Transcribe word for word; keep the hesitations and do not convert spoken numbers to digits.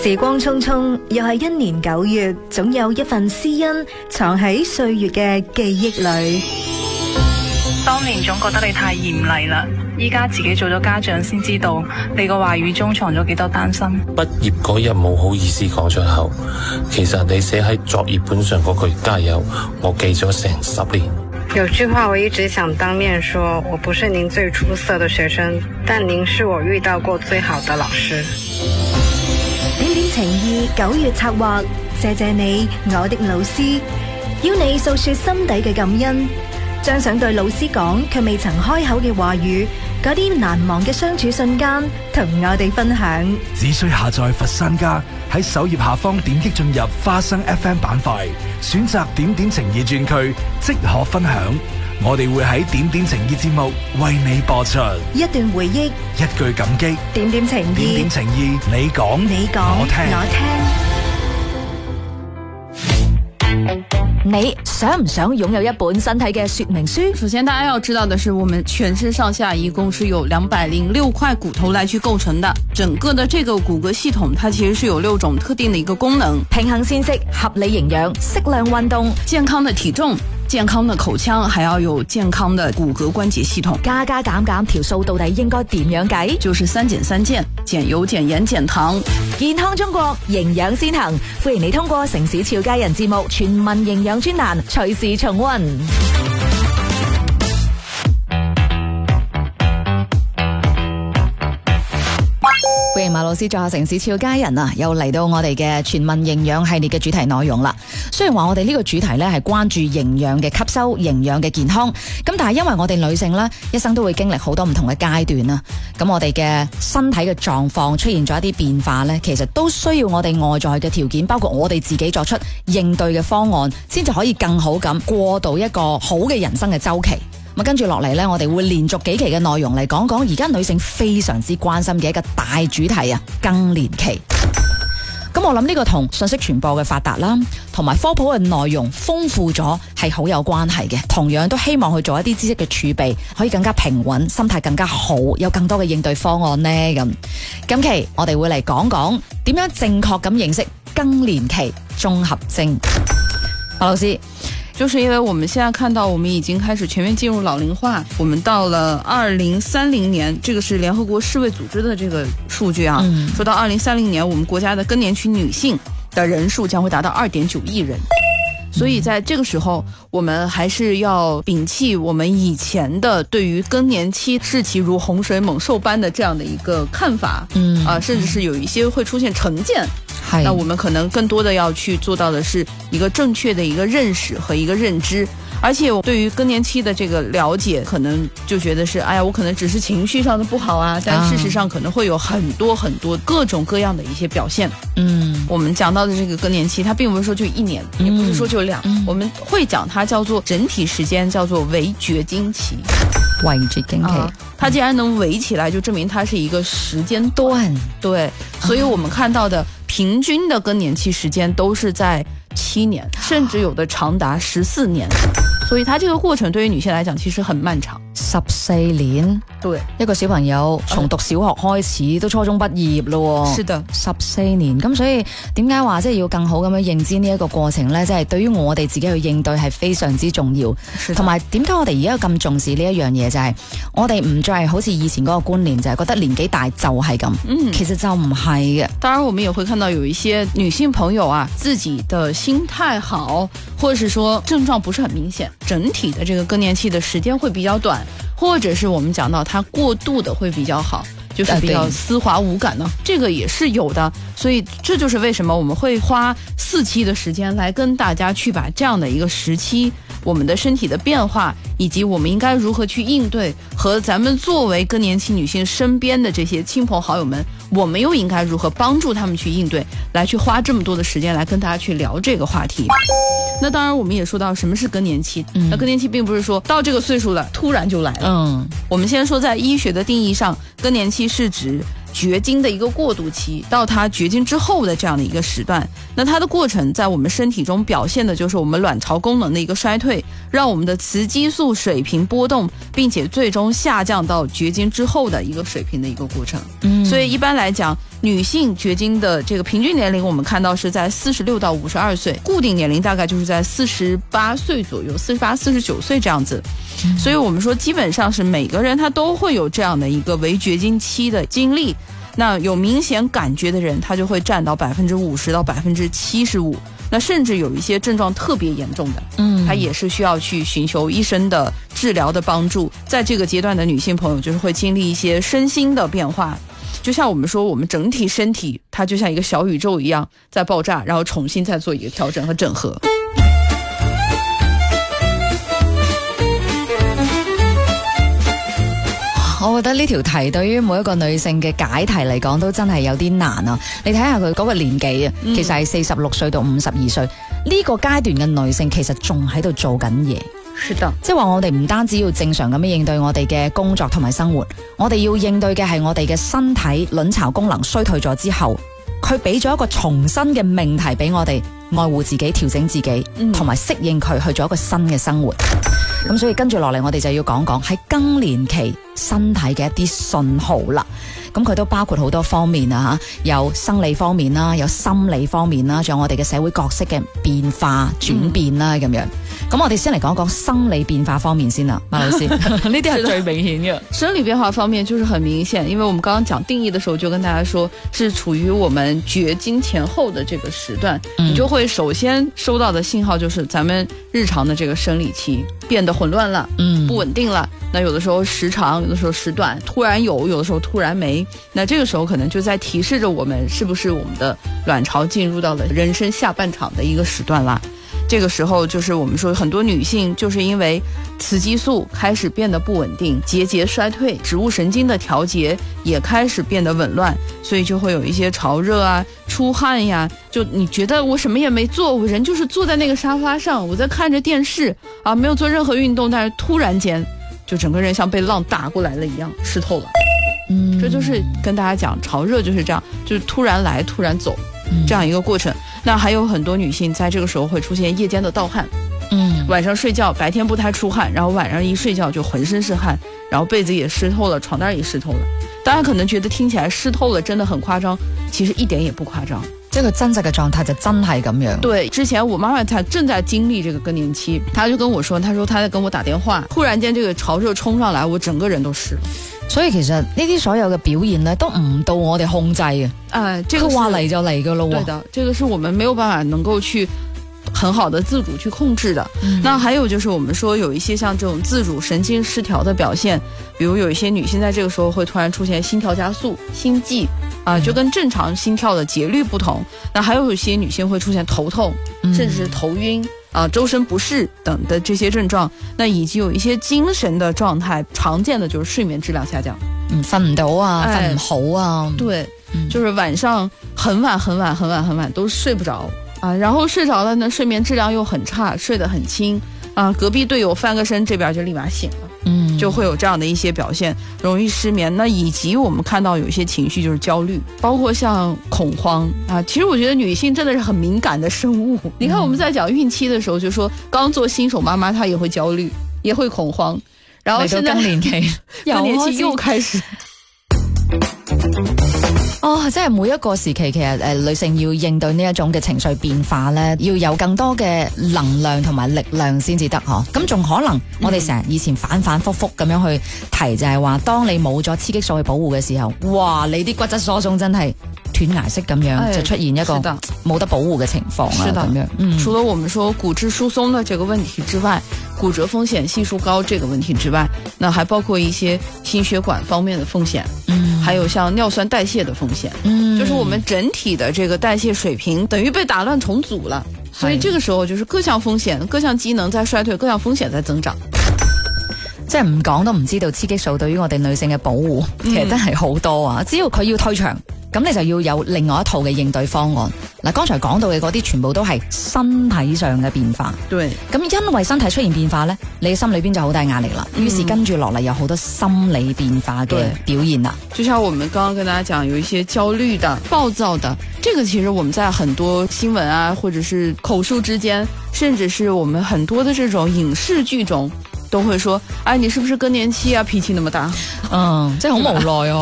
時光匆匆，又係一年九月，總有一份私恩藏喺歲月嘅記憶裏。 當年總覺得你太嚴厲啦，依家自己做咗家長先知道，你個話語中藏咗幾多擔心。 畢業嗰日冇好意思講出口，其實你寫喺作業本上嗰句加油，我記咗成十年。 有句話我一直想當面說，我不是您最出色的學生，但您是我遇到過最好的老師。 點點情意九月策劃，謝謝你我的老師，要你訴說心底嘅感恩，將想對老師講卻未曾開口嘅話語，嗰啲難忘嘅相處瞬間同我哋分享。 只需下載佛山家，喺首頁下方點擊進入花生 F M 板塊，選擇點點情意專區，即可分享。我哋會喺點點情意節目為你播出一段回憶， 一句感激， 點點情意， 點點情意，你講， 你講， 我聽， 我聽。你想唔想擁有一本身體嘅說明書？ 首先大家要知道的是，我們全身上下一共是有兩百零六塊骨頭來去構成的，整個的這個骨骼系統它其實是有六種特定的一個功能： 平衡膳食、合理營養、適量運動、 健康的體重、健康的口腔，還要有健康的骨骼關節系統。 加加減減條數到底應該點樣計？ 就是三減三健，減油、減鹽、減糖。 健康中國，營養先行。歡迎你通過城市俏佳人節目全民營養專欄隨時重溫。歡迎馬老師，在下城市俏佳人啊，又嚟到我哋嘅全民營養系列嘅主題內容啦。雖然話我哋呢個主題呢係關注營養嘅吸收、營養嘅健康，咁但係因為我哋女性呢，一生都會經歷好多唔同嘅階段啦，咁我哋嘅身體嘅狀況出現咗一啲變化呢，其實都需要我哋外在嘅條件，包括我哋自己作出應對嘅方案，先至可以更好咁過渡一個好嘅人生嘅周期。咁跟住落嚟呢，我哋會連續幾期嘅內容嚟講講而家女性非常之關心嘅一個大主題啊，更年期。咁我諗呢個同信息傳播嘅發達啦，同埋科普嘅內容豐富咗係好有關係嘅。同樣都希望去做一啲知識嘅儲備，可以更加平穩，心態更加好，有更多嘅應對方案呢。咁今期我哋會嚟講講點樣正確咁認識更年期綜合症。馬老師。 就是因為我們現在看到我們已經開始全面進入老齡化，我們到了二零三零年，這個是聯合國世衛組織的這個數據啊，嗯、說到二零三零年我們國家的更年期女性的人數將會達到二點九億人，所以在這個時候我們還是要摒棄我們以前的對於更年期視其如洪水猛獸般的這樣的一個看法，嗯啊、呃，甚至是有一些會出現成見。那我們可能更多的要去做到的是一個正確的一個認識和一個認知，而且我對於更年期的這個了解，可能就覺得是，哎呀，我可能只是情緒上的不好啊，但事實上可能會有很多很多各種各樣的一些表現。嗯，我們講到的這個更年期，它並不是說就一年，也不是說就兩，嗯、我們會講它叫做整體時間，叫做圍絕經期。 圍絕經期、啊， 它既然能圍起來，就證明它是一個時間段。對，所以我們看到的平均的更年期時間都是在七年，甚至有的長達十四年。所以它這個過程對於女性來講其實很漫長。 十四年， 對， 一個小朋友從讀小學開始都初中畢業咯。是的，十四年。咁所以點解話即係要更好咁樣認知呢一個過程呢？即係對於我哋自己去應對係非常之重要。同埋點解我哋而家咁重視呢一樣嘢？就係我哋唔再係好似以前嗰個觀念，就係覺得年紀大就係咁。嗯，其實就唔係嘅。 當然，我們也會看到有一些女性朋友啊，自己的心態好，或者是說症狀不是很明顯，整體的這個更年期的時間會比較短。或者是我們講到它過度的會比較好，就是比較絲滑無感呢，這個也是有的。所以這就是為什麼我們會花四期的時間來跟大家去把這樣的一個時期，我們的身體的變化，以及我們應該如何去應對，和咱們作為更年期女性身邊的這些親朋好友們，我們又應該如何幫助他們去應對，來去花這麼多的時間來跟大家去聊這個話題。那當然我們也說到什麼是更年期，嗯、那更年期並不是說到這個歲數了突然就來了。嗯，我們先說在醫學的定義上，更年期是指絕經的一個過渡期，到它絕經之後的這樣的一個時段。那它的過程在我們身體中表現的就是我們卵巢功能的一個衰退， 让我们的雌激素水平波动，并且最终下降到绝经之后的一个水平的一个过程。嗯，所以一般来讲，女性绝经的这个平均年龄，我们看到是在四十六到五十二岁，固定年龄大概就是在四十八岁左右，四十八、四十九岁这样子。嗯，所以我们说，基本上是每个人他都会有这样的一个为绝经期的经历。那有明显感觉的人，他就会占到百分之五十到百分之七十五。那甚至有一些症状特别严重的，嗯，他也是需要去寻求医生的治疗的帮助。在这个阶段的女性朋友，就是会经历一些身心的变化。就像我们说，我们整体身体它就像一个小宇宙一样在爆炸，然后重新再做一个調整和整合。 我覺得呢條題對於每一個女性嘅解題嚟講都真係有啲難啊！你睇下佢嗰個年紀啊，其實係四十六歲到五十二歲呢個階段嘅女性，其實仲喺度做緊嘢。 是的， 即係話我哋唔單止要正常咁樣應對我哋嘅工作同埋生活，我哋要應對嘅係我哋嘅身體卵巢功能衰退咗之後，佢俾咗一個重新嘅命題俾我哋，愛護自己、調整自己，同埋適應佢去做一個新嘅生活。咁所以跟住落嚟，我哋就要講講喺更年期身體嘅一啲信號啦。咁佢都包括好多方面啊，有生理方面啦，有心理方面啦，仲有我哋嘅社會角色嘅變化轉變啦咁樣。咁我哋先嚟講講生理變化方面先啦，馬老師，呢啲係最明顯嘅。 生理變化方面就是很明顯，因為我們剛剛講定義的時候就跟大家說，是處於我們絕經前後的這個時段，嗯，你就會首先收到的信號就是咱們日常的這個生理期變得混亂了，嗯，不穩定了。那有的時候時長，有的時候時短，突然有，有的時候突然沒。那這個時候可能就在提示着我們，是不是我們的卵巢進入到了人生下半場的一個時段啦。這個時候就是我們說很多女性就是因為雌激素開始變得不穩定，節節衰退，植物神經的調節也開始變得紊亂，所以就會有一些潮熱啊、出汗呀，就你覺得我什麼也沒做，我人就是坐在那個沙發上，我在看着電視啊，沒有做任何運動，但是突然間就整個人像被浪打過來了一樣，濕透了。嗯，這就是跟大家講潮熱就是這樣，就是突然來突然走，這樣一個過程。那還有很多女性在這個時候會出現夜間的盜汗，嗯，晚上睡覺白天不太出汗，然後晚上一睡覺就渾身是汗，然後被子也濕透了，床單也濕透了。大家可能覺得聽起來濕透了真的很誇張，其實一點也不誇張。 這個真實嘅狀態就真係咁樣。 對，之前我媽媽她正在經歷這個更年期，她就跟我說，她說她在跟我打電話，忽然間這個潮熱衝上來，我整個人都濕了。 所以其實呢啲所有嘅表現呢，都唔到我哋控制嘅。 哎，這個話嚟就嚟㗎咯。 對的，這個是我們沒有辦法能夠去很好的自主去控制的。嗯，那還有就是我們說有一些像這種自主神經失調的表現，比如有一些女性在這個時候會突然出現心跳加速、心悸啊，就跟正常心跳的節律不同。那還有一些女性會出現頭痛，甚至是頭暈啊、周身不適等的這些症狀。那以及有一些精神的狀態，常見的就是睡眠質量下降， 嗯，瞓唔到啊，瞓唔好啊， 對，嗯，就是晚上很晚很晚很晚很晚都睡不着啊，然後睡着了呢，睡眠質量又很差，睡得很輕啊，隔壁隊友翻個身，這邊就立馬醒了，嗯，就會有這樣的一些表現，容易失眠。那以及我們看到有一些情緒就是焦慮，包括像恐慌啊。其實我覺得女性真的是很敏感的生物。嗯，你看我們在講孕期的時候，就說剛做新手媽媽，她也會焦慮，也會恐慌，然後現在更年期， 更年期又開始。 哦，即係每一個時期，其實誒、呃、女性要應對呢一種嘅情緒變化咧，要有更多嘅能量同埋力量先至得嗬。咁仲可能我哋成日以前反反复复咁樣去提，就係話當你冇咗雌激素去保護嘅時候，哇，你啲骨質疏鬆真係斷崖式咁樣，哎，就出現一個冇得保護嘅情況啊咁樣。嗯，除了我們說骨質疏鬆的這個問題之外，骨折風險係數高這個問題之外，那還包括一些心血管方面的風險，嗯，還有像尿酸代謝的風險，嗯，就是我們整體的這個代謝水平等於被打亂重組了，所以這個時候就是各項風險、各項機能在衰退，各項風險在增長。即係唔講都唔知道雌激素對於我哋女性嘅保護，其實真係好多啊！只要佢要退場，咁你就要有另外一套嘅應對方案。嗱，剛才講到嘅嗰啲全部都係身體上嘅變化。對，咁因為身體出現變化呢，你心裏邊就好大壓力啦。於是跟住落嚟有好多心理變化嘅表現啦。 就像我們剛剛跟大家講，有一些焦慮的、暴躁的，這個其實我們在很多新聞啊，或者是口述之間甚至是我们很多的这种影視劇中都會說，哎，你是不是更年期啊，脾氣那麼大？ 嗯，真係好無奈哦。